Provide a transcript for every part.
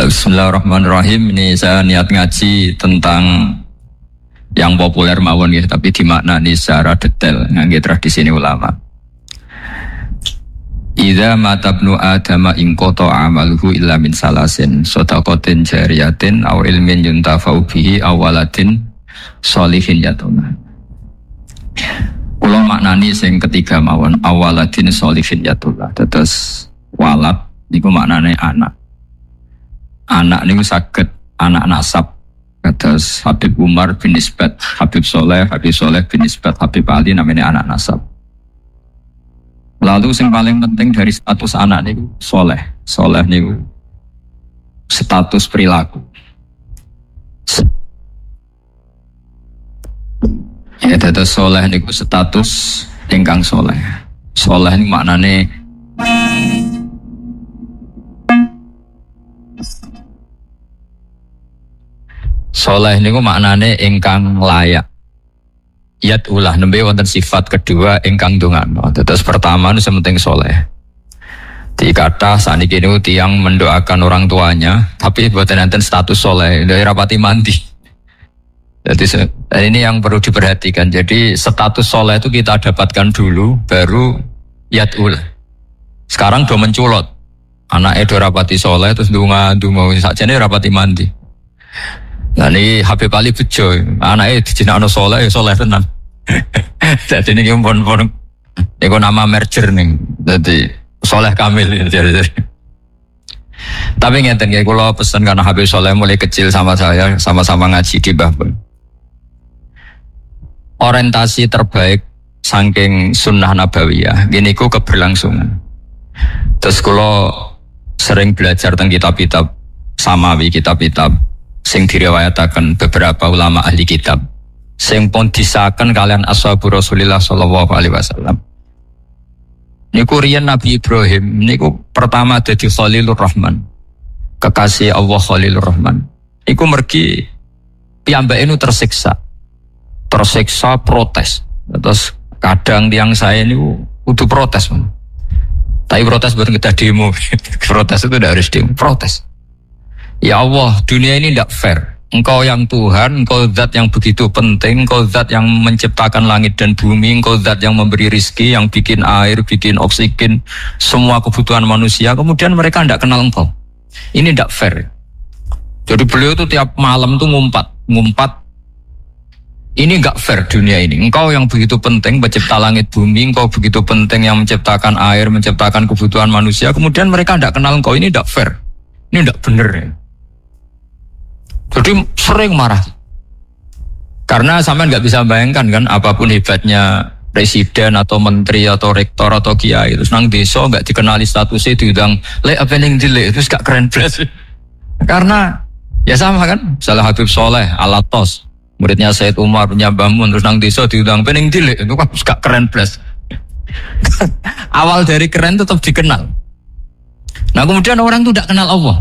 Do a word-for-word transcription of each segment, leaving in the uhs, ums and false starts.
Bismillahirrahmanirrahim. Ini saya niat ngaji tentang yang populer mawon ya, tapi dimaknani secara detail ngangge tradisi ini ulama. Idza mata ibnu adama in qata amaluhu illa min salasin shadaqatin jariyatin aw ilmin yuntafa'u bihi aw waladin sholihin yatuna. Kula maknani sing ketiga mawon, awaladin sholihin yatuna. Terus walad niku maknane anak. Anak niku saged anak nasab kados Habib Umar bin Isbat, Habib Soleh, Habib Soleh bin Isbat, Habib Ali namanya anak nasab. Lalu yang paling penting dari status anak niku soleh. Soleh niku status perilaku. Ya terus soleh niku status ingkang soleh. Soleh niku maknane soleh niku maknane ingkang layak. Yat ulah nembe wonten sifat kedua ingkang ndongakno. Terus pertama nu sementing soleh. Dikata saniki niku tiyang mendoakan orang tuanya, tapi mboten enten status soleh, dari rapati mandi. Jadi ini yang perlu diperhatikan. Jadi status soleh itu kita dapatkan dulu, baru yat ulah. Sekarang do menculot. Anake do rapati soleh terus ndonga ndonga sakjane rapati mandi. Nah ini Habib Ali bejo, anaknya dijinakno soleh, soleh tenan. Jadi ini pun-pun, ini nama merger nih, jadi soleh kamil. Jadi. Tapi ngeten kayak kalau pesan karena Habib Soleh mulai kecil sama saya, sama-sama ngaji di Bahbun. Orientasi terbaik saking sunnah nabawiyah, gini ku keberlangsungan. Terus kalau sering belajar tentang kitab-kitab samawi, kitab-kitab sing diriwayataken beberapa ulama ahli kitab sing pun disahkan kalian ashabu Rasulillah sallallahu alaihi wasallam. Niku riyen Nabi Ibrahim niku pertama dadi Khalilur Rahman, kekasih Allah Khalilur Rahman. Iku mergi piyambake nu tersiksa. Tersiksa protes. Terus kadang tiang saya niku kudu protes. Tapi protes bukan kita demo. Protes itu tidak harus demo, protes. Ya Allah, dunia ini tidak fair. Engkau yang Tuhan, engkau zat yang begitu penting, engkau zat yang menciptakan langit dan bumi, engkau zat yang memberi rizki, yang bikin air, bikin oksigen, semua kebutuhan manusia. Kemudian mereka tidak kenal engkau. Ini tidak fair. Jadi beliau itu tiap malam tuh ngumpat, ngumpat. Ini tidak fair dunia ini. Engkau yang begitu penting mencipta langit bumi, engkau begitu penting yang menciptakan air, menciptakan kebutuhan manusia. Kemudian mereka tidak kenal engkau. Ini tidak fair. Ini tidak benar ya. Jadi sering marah. Karena sampean nggak bisa bayangkan kan apapun hebatnya presiden atau menteri atau rektor atau kiai terus nang desa nggak dikenali statusnya diundang le apa yang dile terus gak keren plus. Karena ya sama kan, misalnya Habib Soleh Alatos muridnya Said Umar punya Mbah terus nang desa diundang pening dile itu kan gak keren plus. Awal dari keren tetap dikenal. Nah kemudian orang itu tidak kenal Allah.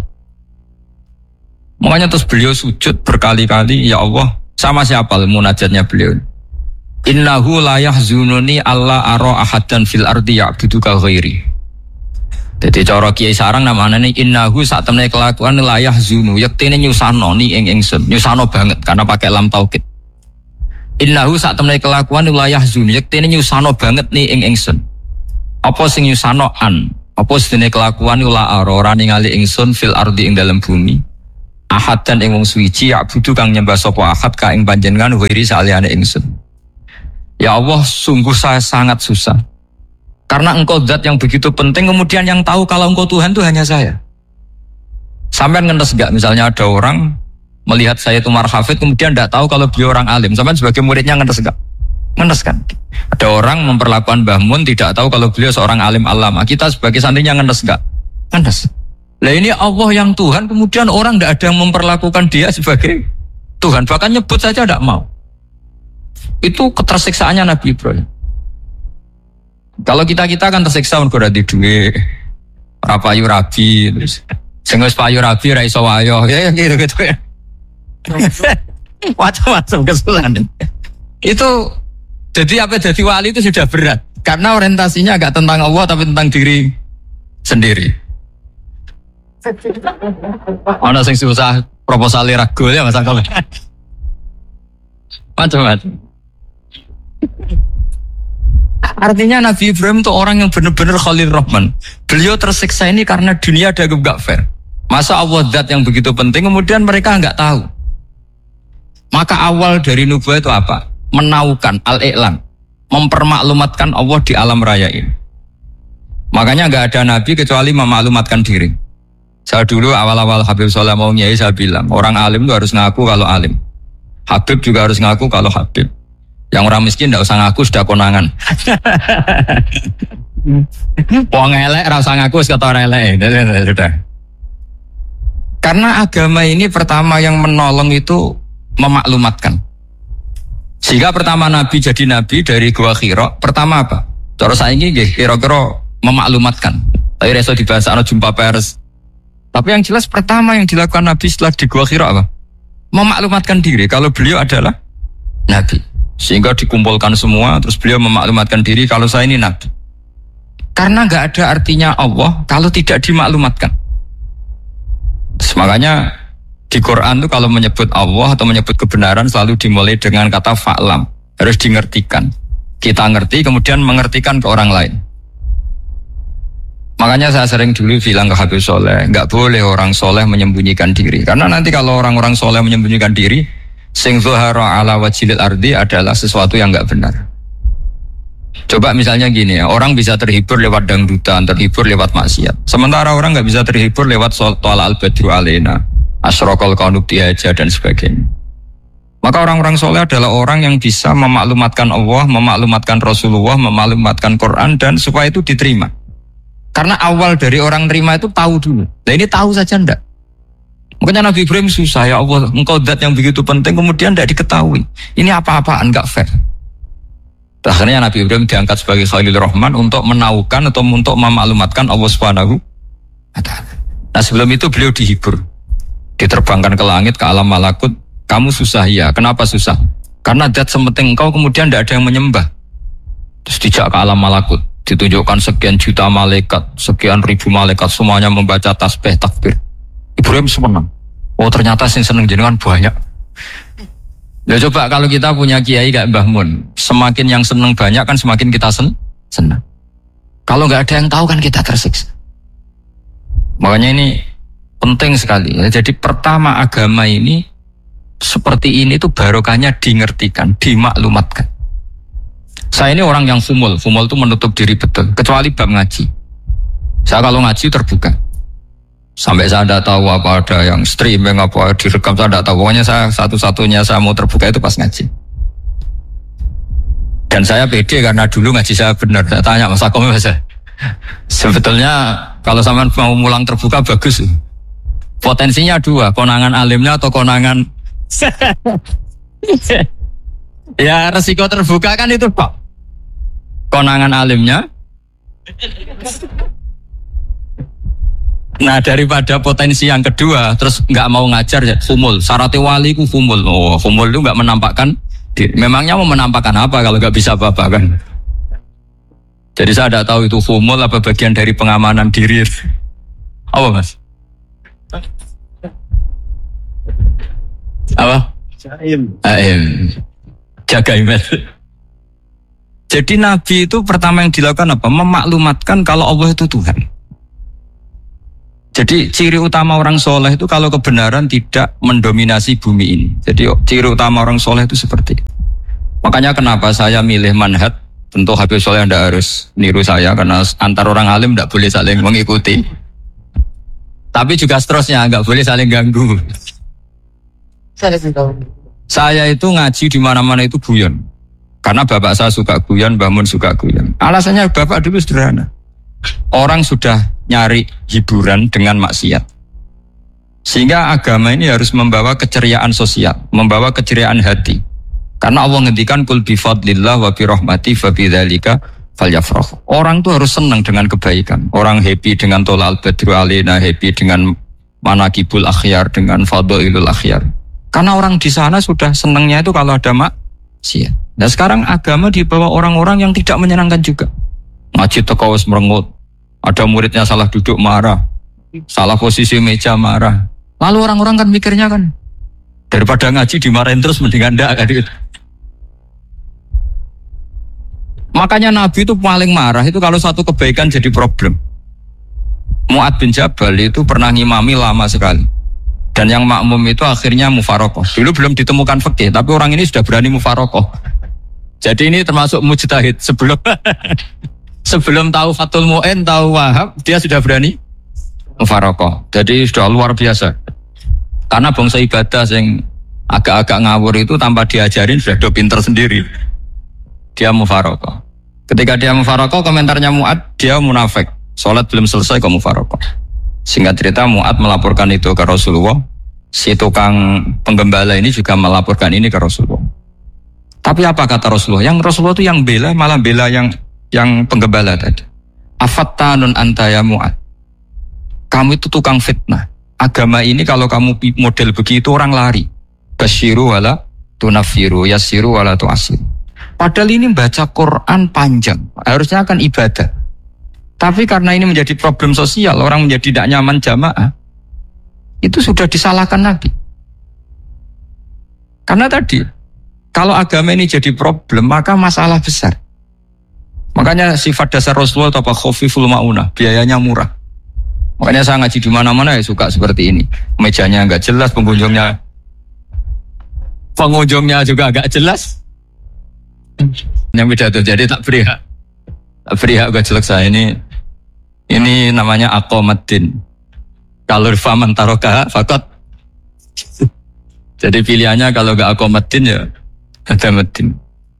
Makanya terus beliau sujud berkali-kali, ya Allah, sama siapa munajatnya beliau? Innahu la yahzununi alla ara ahadan fil ardi ya'buduka ghairi. Jadi cara Kiai Sarang namanya ini innahu saat temne kelakuan la yahzunu, yektene nyusano ni ing ingsun, nyusano banget karena pakai lam taukid. Innahu saat temne kelakuan la yahzunu, yektene nyusano banget ni ing ingsun. Apa sing nyusano an? Apa sedene kelakuan la ara ora ningali ingsun fil ardi ing dalam bumi. Ahad dan ing wong suci ya'budu kang nyembah sapa ahad ka ing panjenengan wiri saliyane ingsun. Ya Allah, sungguh saya sangat susah. Karena engkau zat yang begitu penting, kemudian yang tahu kalau engkau Tuhan itu hanya saya. Sampean ngenes enggak misalnya ada orang melihat saya itu marhafid kemudian enggak tahu kalau beliau orang alim. Sampean sebagai muridnya ngenes enggak? Ngenes kan? Ada orang memperlakukan Mbah Mun tidak tahu kalau beliau seorang alim alama. Kita sebagai santrinya ngenes enggak? Ngenes. Lah ini Allah yang Tuhan, kemudian orang tidak ada yang memperlakukan dia sebagai Tuhan, bahkan nyebut saja tidak mau. Itu ketersiksaannya Nabi Ibrahim. Kalau kita-kita kan tersiksa mergo di duwe ora payu rabi, terus sing wis payu rabi ra iso wayo, ya gitu-gitu ya. Macam-macam kesalahan. Itu jadi apa jadi wali itu sudah berat, karena orientasinya agak tentang Allah tapi tentang diri sendiri. Ana sing susah proposal ragu ya Mas Angkol. Macam-macam. Artinya Nabi Ibrahim itu orang yang benar-benar Khalil Rahman. Beliau tersiksa ini karena dunia dianggap gak fair. Masa Allah zat yang begitu penting kemudian mereka nggak tahu. Maka awal dari nubuah itu apa? Menaukan, al-i'lan, mempermaklumatkan Allah di alam raya ini. Makanya nggak ada nabi kecuali memaklumatkan diri. Saya dulu awal-awal Habib Soleh mau nyai saya bilang orang alim itu harus ngaku kalau alim. Habib juga harus ngaku kalau Habib. Yang orang miskin tidak usah ngaku sudah konangan. Wong elek ora usah ngaku wis kata ora elek. Sudah. Karena agama ini pertama yang menolong itu memaklumatkan. Sehingga pertama Nabi jadi Nabi dari Gua Hira, pertama apa? Cara saiki nggih kira-kira memaklumatkan. Tapi reso dibahas ana jumpa pers. Tapi yang jelas pertama yang dilakukan Nabi setelah di Gua Hira apa? Memaklumatkan diri kalau beliau adalah Nabi. Sehingga dikumpulkan semua, terus beliau memaklumatkan diri kalau saya ini Nabi. Karena nggak ada artinya Allah kalau tidak dimaklumatkan. Makanya di Quran itu kalau menyebut Allah atau menyebut kebenaran selalu dimulai dengan kata fa'lam. Harus dingertikan. Kita ngerti kemudian mengertikan ke orang lain. Makanya saya sering dulu bilang ke Habib Soleh, nggak boleh orang soleh menyembunyikan diri. Karena nanti kalau orang-orang soleh menyembunyikan diri, sing zuhara ala wajhil ardi adalah sesuatu yang nggak benar. Coba misalnya gini ya, orang bisa terhibur lewat dangdutan, terhibur lewat maksiat. Sementara orang nggak bisa terhibur lewat Thala al-Badru alaina, Asyraqal qanub dihaja dan sebagainya. Maka orang-orang soleh adalah orang yang bisa memaklumatkan Allah, memaklumatkan Rasulullah, memaklumatkan Quran dan supaya itu diterima. Karena awal dari orang terima itu tahu dulu. Nah ini tahu saja enggak. Makanya Nabi Ibrahim susah, ya Allah, engkau zat yang begitu penting kemudian tidak diketahui. Ini apa-apaan, enggak fair. Akhirnya Nabi Ibrahim diangkat sebagai Khalil Rahman untuk menaukan atau untuk memaklumatkan Allah Subhanahu wa taala. Nah sebelum itu beliau dihibur. Diterbangkan ke langit, ke alam malakut. Kamu susah ya, kenapa susah? Karena zat sementing engkau kemudian tidak ada yang menyembah. Terus dijak ke alam malakut. Ditunjukkan sekian juta malaikat, sekian ribu malaikat, semuanya membaca tasbih takbir. Ibrahim senang. Oh ternyata sing seneng jenengan banyak. Ya coba kalau kita punya kiai kayak Mbah Mun, semakin yang seneng banyak kan semakin kita sen senang. Kalau nggak ada yang tahu kan kita tersiksa. Makanya ini penting sekali. Ya. Jadi pertama agama ini seperti ini tuh barokahnya dingertikan, dimaklumatkan. Saya ini orang yang fumul, fumul itu menutup diri betul, kecuali bab ngaji. Saya kalau ngaji terbuka. Sampai saya tidak tahu apa ada yang streaming, apa direkam, saya tidak tahu. Pokoknya saya satu-satunya saya mau terbuka itu pas ngaji. Dan saya pede karena dulu ngaji saya benar. Saya tanya Mas Akom, sebetulnya kalau sampean mau mulang terbuka bagus. Potensinya dua, konangan alimnya atau konangan. Ya resiko terbuka kan itu Pak. Konangan alimnya. Nah daripada potensi yang kedua terus nggak mau ngajar ya fumul. Syarat wali ku fumul. Oh fumul itu nggak menampakkan. Memangnya mau menampakkan apa kalau nggak bisa apa-apa kan? Jadi saya tidak tahu itu fumul apa bagian dari pengamanan diri. Apa Mas? Apa? Aim. Aim. Jaga email. Jadi Nabi itu pertama yang dilakukan apa? Memaklumatkan kalau Allah itu Tuhan. Jadi ciri utama orang soleh itu kalau kebenaran tidak mendominasi bumi ini. Jadi ciri utama orang soleh itu seperti itu. Makanya kenapa saya milih manhaj. Tentu Habib Soleh tidak harus niru saya karena antar orang alim tidak boleh saling mengikuti. Tapi juga seterusnya nggak boleh saling ganggu. Saya itu ngaji di mana-mana itu guyon. Karena bapak saya suka guyon, Mbah Mun suka guyon. Alasannya bapak dulu sederhana. Orang sudah nyari hiburan dengan maksiat. Sehingga agama ini harus membawa keceriaan sosial, membawa keceriaan hati. Karena Allah ngendikan kul bi fadlillah wa bi rahmati fa bidzalika falyafrah. Orang tuh harus senang dengan kebaikan. Orang happy dengan Thala al-Badru alaina, happy dengan manaqibul akhyar, dengan fadhailul akhyar. Karena orang di sana sudah senangnya itu kalau ada maksiat. Nah sekarang agama dibawa orang-orang yang tidak menyenangkan juga. Ngaji teko wis merengut. Ada muridnya salah duduk marah. salah posisi meja marah. Lalu orang-orang kan mikirnya kan, daripada ngaji dimarahin terus mendingan ndak kan gitu. Makanya Nabi itu paling marah itu kalau satu kebaikan jadi problem. Mu'ad bin Jabal itu pernah ngimami lama sekali. Dan yang makmum itu akhirnya mufarokoh. Dulu belum ditemukan fikih, tapi orang ini sudah berani mufarokoh. Jadi ini termasuk mujtahid. Sebelum sebelum tahu Fathul Mu'in, tahu Wahab, dia sudah berani mufarokoh. Jadi sudah luar biasa. Karena bangsa ibadah yang agak-agak ngawur itu tanpa diajarin sudah do pinter sendiri. Dia mufarokoh. Ketika dia mufarokoh, komentarnya Mu'ad, dia munafik. Sholat belum selesai kok mufarokoh. Singkat cerita Mu'ad melaporkan itu ke Rasulullah. Si tukang penggembala ini juga melaporkan ini ke Rasulullah. Tapi apa kata Rasulullah? Yang Rasulullah itu yang bela, malah bela yang yang penggembala tadi. Afattanun anta ya Mu'ad. Kamu itu tukang fitnah. Agama ini kalau kamu model begitu orang lari. Basyiru wala tunafiru, yassiru wala tu'asir. Padahal ini baca Quran panjang, harusnya akan ibadah. Tapi karena ini menjadi problem sosial, orang menjadi tidak nyaman jamaah, itu sudah disalahkan Nabi. Karena tadi, kalau agama ini jadi problem, maka masalah besar. Makanya sifat dasar Rasulullah itu apa? Khofiful ma'unah, biayanya murah. Makanya saya ngaji di mana-mana ya suka seperti ini. Mejanya enggak jelas, pengunjungnya pengunjungnya juga agak jelas. Yang beda tuh, jadi tak beri hak tak beri hak gak jelek saya ini ini namanya aqomaddin. Kalau faman taroka fakot, jadi pilihannya kalau gak aqomaddin ya hadamaddin.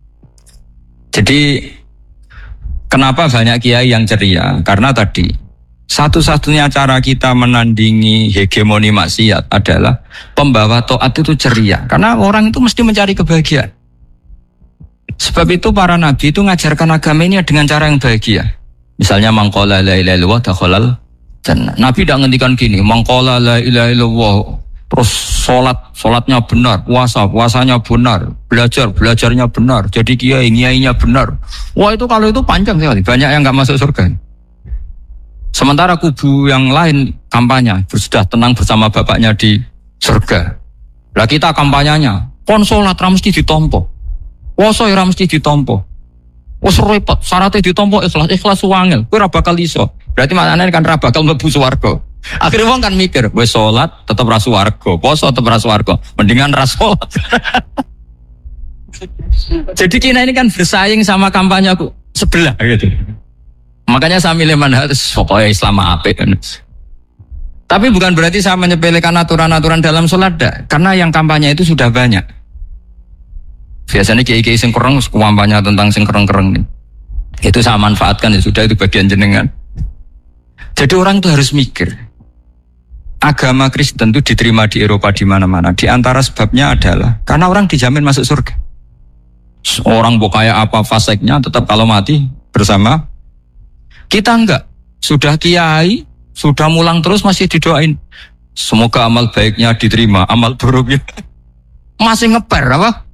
Jadi kenapa banyak kiai yang ceria? Karena tadi satu-satunya cara kita menandingi hegemoni maksiat adalah pembawa taat itu ceria. Karena orang itu mesti mencari kebahagiaan. Sebab itu para nabi itu ngajarkan agama ini dengan cara yang bahagia. Misalnya mangqala la ilaha illallah dakhalal jannah. Nabi tidak ngendikan gini, mangqala la ilaha illallah terus salat, salatnya benar, puasa, puasanya benar, belajar, belajarnya benar, jadi kiai, kiainya benar. Wah itu kalau itu panjang sekali, banyak yang enggak masuk surga. Sementara kubu yang lain kampanye, sudah tenang bersama bapaknya di surga. Lah kita kampanyenya, pon salat ra mesti ditompo. Puasa ora mesti ditompo. Wes repot, syaratnya ditompo ikhlas, ikhlas wangel. Kowe ora bakal iso. Berarti maknane kan ora bakal mlebu swarga. Akhirnya wong kan mikir, wis salat tetep ra swarga, puasa tetep ra swarga, mendingan ra salat. Jadi kita ini kan bersaing sama kampanye aku sebelah gitu. Makanya saya milih manhaj pokoknya Islam apik. Tapi bukan berarti saya menyepelekan aturan-aturan dalam salat dah, karena yang kampanye itu sudah banyak. Biasanya kiai-kiai sing kereng kampanye tentang sing kereng-kereng nih. Itu saya manfaatkan ya sudah, itu bagian jenengan. Jadi orang itu harus mikir. Agama Kristen itu diterima di Eropa di mana-mana. Di antara sebabnya adalah karena orang dijamin masuk surga. Orang mau kayak apa faseknya tetap kalau mati bersama. Kita enggak. Sudah kiai, sudah mulang terus masih didoain. Semoga amal baiknya diterima, amal buruknya masih ngeper apa?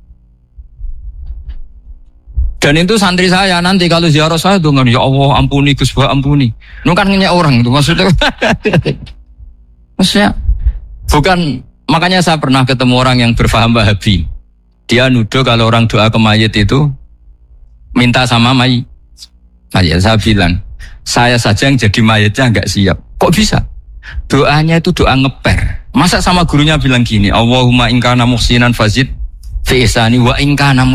Dan itu santri saya nanti kalau ziarah saya dengan ya Allah ampuni Gus Ba ampuni. Itu kan ngenyek orang itu maksudnya. Maksudnya bukan, makanya saya pernah ketemu orang yang berfaham Wahabi. Dia nuduh kalau orang doa ke mayit itu minta sama mayit. Nah ya saya bilang, saya saja yang jadi mayitnya enggak siap. Kok bisa? Doanya itu doa ngeper. Masa sama gurunya bilang gini, Allahumma in kana muhsinan fazid fi ihsani wa in kana